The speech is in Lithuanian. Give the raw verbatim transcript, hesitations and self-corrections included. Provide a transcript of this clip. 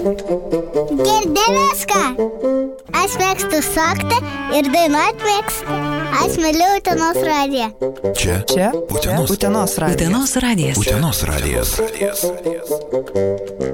Girdi viską. Aš mėgstu šokti ir dainuot mėgstu. Aš myliu Utenos radiją. Čia? Čia? Utenos. Utenos radijas. Utenos radijas. Utenos radijas.